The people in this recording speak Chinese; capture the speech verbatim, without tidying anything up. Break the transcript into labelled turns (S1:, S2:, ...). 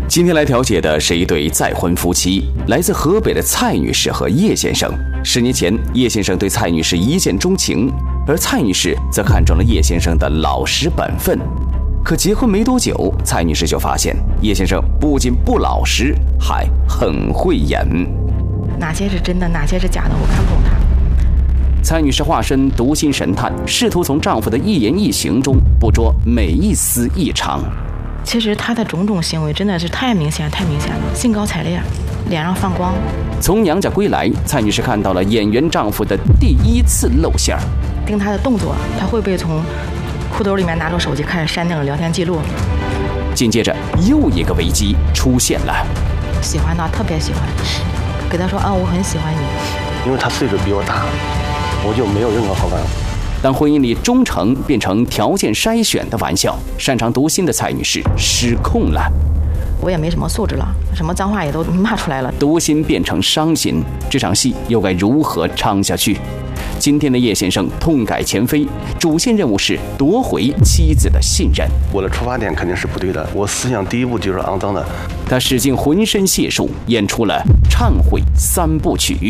S1: 今天来调解的是一对再婚夫妻，来自河北的蔡女士和叶先生。十年前，叶先生对蔡女士一见钟情，而蔡女士则看中了叶先生的老实本分。可结婚没多久，蔡女士就发现叶先生不仅不老实，还很会演。
S2: 哪些是真的，哪些是假的，我看不懂他。
S1: 蔡女士化身读心神探，试图从丈夫的一言一行中捕捉每一丝异常。
S2: 其实他的种种行为真的是太明显太明显了，兴高采烈，脸上放光。
S1: 从娘家归来，蔡女士看到了演员丈夫的第一次露馅儿。
S2: 盯他的动作，他会不会从裤兜里面拿出手机开始删那种聊天记录？
S1: 紧接着又一个危机出现了。
S2: 喜欢他，特别喜欢，给他说啊，我很喜欢你。
S3: 因为他岁数比我大，我就没有任何好感。
S1: 当婚姻里忠诚变成条件筛选的玩笑，擅长读心的蔡女士失控了。
S2: 我也没什么素质了，什么脏话也都骂出来了。
S1: 读心变成伤心，这场戏又该如何唱下去？今天的叶先生痛改前非，主线任务是夺回妻子的信任。
S3: 我的出发点肯定是不对的，我思想第一步就是肮脏的。
S1: 他使尽浑身解数，演出了忏悔三部曲。